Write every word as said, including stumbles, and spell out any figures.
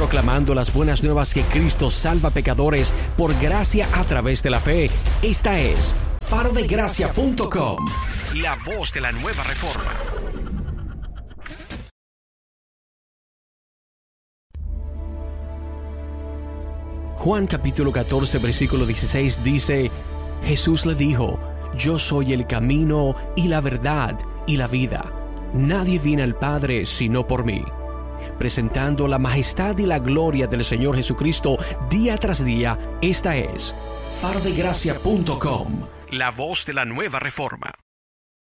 proclamando las buenas nuevas que Cristo salva pecadores por gracia a través de la fe. Esta es faro de gracia punto com, la voz de la nueva reforma. Juan capítulo catorce, versículo dieciséis dice: Jesús le dijo: Yo soy el camino y la verdad y la vida. Nadie viene al Padre sino por mí. Presentando la majestad y la gloria del Señor Jesucristo día tras día, esta es faro de gracia punto com, la voz de la nueva reforma.